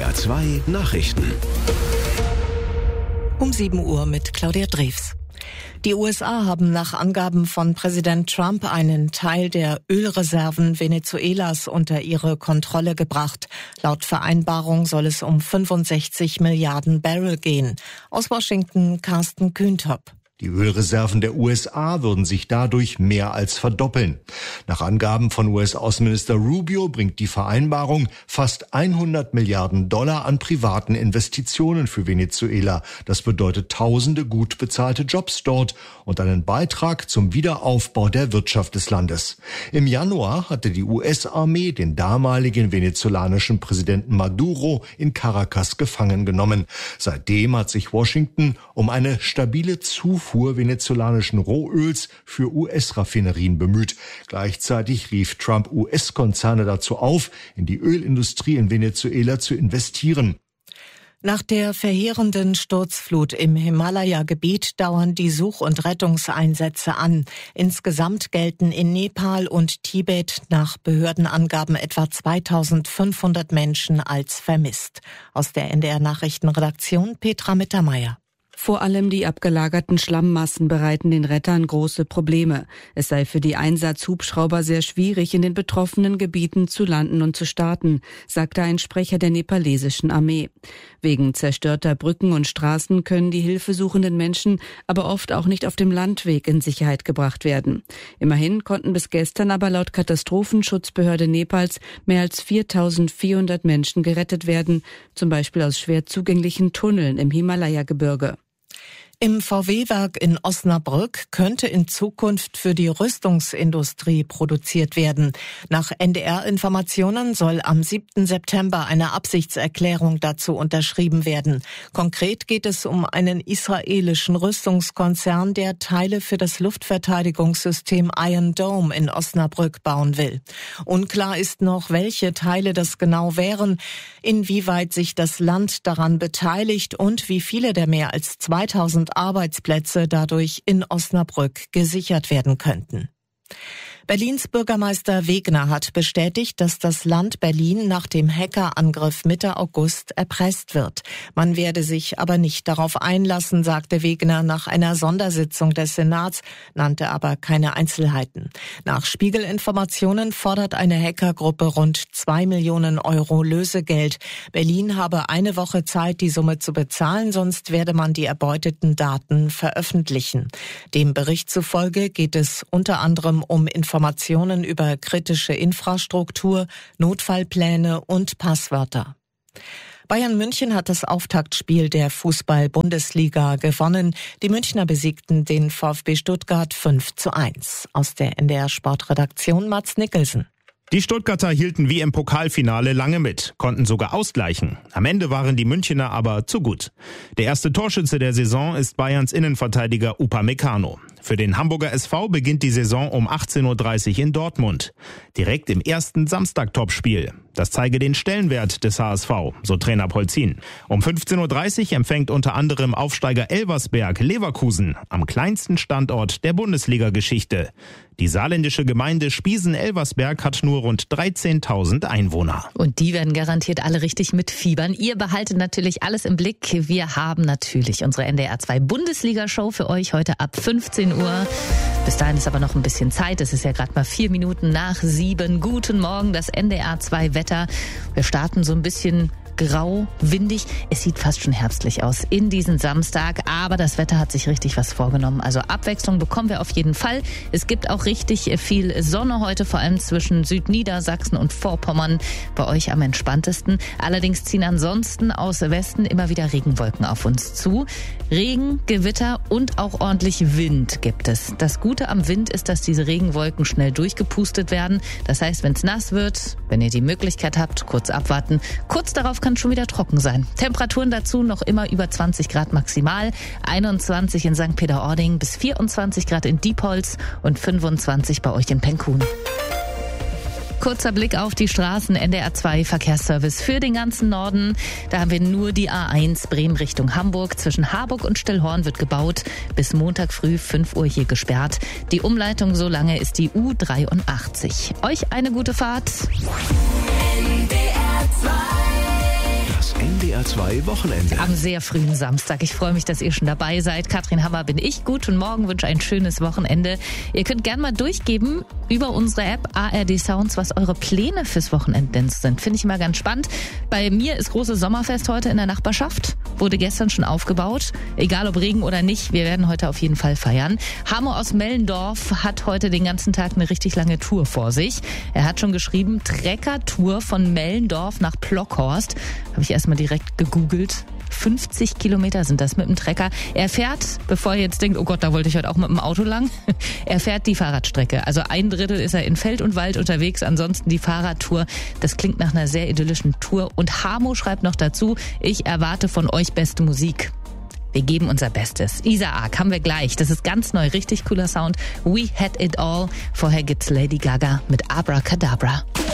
NDR 2 Nachrichten. Um 7 Uhr mit Claudia Drews. Die USA haben nach Angaben von Präsident Trump einen Teil der Ölreserven Venezuelas unter ihre Kontrolle gebracht. Laut Vereinbarung soll es um 65 Milliarden Barrel gehen. Aus Washington Carsten Kühntop. Die Ölreserven der USA würden sich dadurch mehr als verdoppeln. Nach Angaben von US-Außenminister Rubio bringt die Vereinbarung fast 100 Milliarden Dollar an privaten Investitionen für Venezuela. Das bedeutet tausende gut bezahlte Jobs dort und einen Beitrag zum Wiederaufbau der Wirtschaft des Landes. Im Januar hatte die US-Armee den damaligen venezolanischen Präsidenten Maduro in Caracas gefangen genommen. Seitdem hat sich Washington um eine stabile Zufuhr venezolanischen Rohöls für US-Raffinerien bemüht. Gleichzeitig rief Trump US-Konzerne dazu auf, in die Ölindustrie in Venezuela zu investieren. Nach der verheerenden Sturzflut im Himalaya-Gebiet dauern die Such- und Rettungseinsätze an. Insgesamt gelten in Nepal und Tibet nach Behördenangaben etwa 2500 Menschen als vermisst. Aus der NDR-Nachrichtenredaktion Petra Mittermeier. Vor allem die abgelagerten Schlammmassen bereiten den Rettern große Probleme. Es sei für die Einsatzhubschrauber sehr schwierig, in den betroffenen Gebieten zu landen und zu starten, sagte ein Sprecher der nepalesischen Armee. Wegen zerstörter Brücken und Straßen können die hilfesuchenden Menschen aber oft auch nicht auf dem Landweg in Sicherheit gebracht werden. Immerhin konnten bis gestern aber laut Katastrophenschutzbehörde Nepals mehr als 4.400 Menschen gerettet werden, zum Beispiel aus schwer zugänglichen Tunneln im Himalaya-Gebirge. Im VW-Werk in Osnabrück könnte in Zukunft für die Rüstungsindustrie produziert werden. Nach NDR-Informationen soll am 7. September eine Absichtserklärung dazu unterschrieben werden. Konkret geht es um einen israelischen Rüstungskonzern, der Teile für das Luftverteidigungssystem Iron Dome in Osnabrück bauen will. Unklar ist noch, welche Teile das genau wären, inwieweit sich das Land daran beteiligt und wie viele der mehr als 2000 Arbeitsplätze dadurch in Osnabrück gesichert werden könnten. Berlins Bürgermeister Wegner hat bestätigt, dass das Land Berlin nach dem Hackerangriff Mitte August erpresst wird. Man werde sich aber nicht darauf einlassen, sagte Wegner nach einer Sondersitzung des Senats, nannte aber keine Einzelheiten. Nach Spiegel-Informationen fordert eine Hackergruppe rund 2 Millionen Euro Lösegeld. Berlin habe eine Woche Zeit, die Summe zu bezahlen, sonst werde man die erbeuteten Daten veröffentlichen. Dem Bericht zufolge geht es unter anderem um Informationen über kritische Infrastruktur, Notfallpläne und Passwörter. Bayern München hat das Auftaktspiel der Fußball-Bundesliga gewonnen. Die Münchner besiegten den VfB Stuttgart 5:1. Aus der NDR-Sportredaktion Mats Nicholson. Die Stuttgarter hielten wie im Pokalfinale lange mit, konnten sogar ausgleichen. Am Ende waren die Münchner aber zu gut. Der erste Torschütze der Saison ist Bayerns Innenverteidiger Upamecano. Für den Hamburger SV beginnt die Saison um 18:30 Uhr in Dortmund. Direkt im ersten Samstag-Topspiel. Das zeige den Stellenwert des HSV, so Trainer Polzin. Um 15:30 Uhr empfängt unter anderem Aufsteiger Elversberg Leverkusen am kleinsten Standort der Bundesliga-Geschichte. Die saarländische Gemeinde Spiesen-Elversberg hat nur rund 13.000 Einwohner. Und die werden garantiert alle richtig mitfiebern. Ihr behaltet natürlich alles im Blick. Wir haben natürlich unsere NDR 2 Bundesliga-Show für euch heute ab 15 Uhr. Bis dahin ist aber noch ein bisschen Zeit. Es ist ja gerade mal 4 Minuten nach 7. Guten Morgen, das NDR 2 Wetter. Wir starten so ein bisschen grau, windig. Es sieht fast schon herbstlich aus in diesen Samstag, aber das Wetter hat sich richtig was vorgenommen. Also Abwechslung bekommen wir auf jeden Fall. Es gibt auch richtig viel Sonne heute, vor allem zwischen Südniedersachsen und Vorpommern. Bei euch am entspanntesten. Allerdings ziehen ansonsten aus Westen immer wieder Regenwolken auf uns zu. Regen, Gewitter und auch ordentlich Wind gibt es. Das Gute am Wind ist, dass diese Regenwolken schnell durchgepustet werden. Das heißt, wenn es nass wird, wenn ihr die Möglichkeit habt, kurz abwarten. Kurz darauf kann schon wieder trocken sein. Temperaturen dazu noch immer über 20 Grad maximal. 21 in St. Peter-Ording bis 24 Grad in Diepholz und 25 bei euch in Penkun. Kurzer Blick auf die Straßen, NDR 2 Verkehrsservice für den ganzen Norden. Da haben wir nur die A1 Bremen Richtung Hamburg. Zwischen Harburg und Stillhorn wird gebaut. Bis Montag früh 5 Uhr hier gesperrt. Die Umleitung so lange ist die U83. Euch eine gute Fahrt. Das 2 Wochenende. Am sehr frühen Samstag. Ich freue mich, dass ihr schon dabei seid. Katrin Hammer bin ich. Guten Morgen, wünsche ein schönes Wochenende. Ihr könnt gerne mal durchgeben über unsere App ARD Sounds, was eure Pläne fürs Wochenende denn sind. Finde ich immer ganz spannend. Bei mir ist großes Sommerfest heute in der Nachbarschaft. Wurde gestern schon aufgebaut. Egal ob Regen oder nicht, wir werden heute auf jeden Fall feiern. Hamo aus Mellendorf hat heute den ganzen Tag eine richtig lange Tour vor sich. Er hat schon geschrieben, Trecker-Tour von Mellendorf nach Plockhorst. Habe ich erstmal direkt gegoogelt. 50 Kilometer sind das mit dem Trecker. Er fährt, bevor ihr jetzt denkt, oh Gott, da wollte ich heute auch mit dem Auto lang, er fährt die Fahrradstrecke. Also 1/3 ist er in Feld und Wald unterwegs, ansonsten die Fahrradtour. Das klingt nach einer sehr idyllischen Tour. Und Hamo schreibt noch dazu, ich erwarte von euch beste Musik. Wir geben unser Bestes. Isaac haben wir gleich. Das ist ganz neu, richtig cooler Sound. We Had It All. Vorher gibt's Lady Gaga mit Abracadabra.